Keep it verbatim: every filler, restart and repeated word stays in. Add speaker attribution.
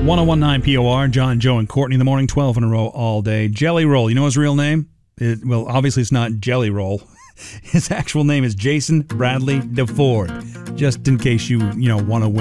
Speaker 1: one oh one point nine P O R, John, Joe, and Courtney in the morning, twelve in a row all day. Jelly Roll, you know his real name? It, well, obviously it's not Jelly Roll. His actual name is Jason Bradley DeFord. Just in case you, you know, want to win.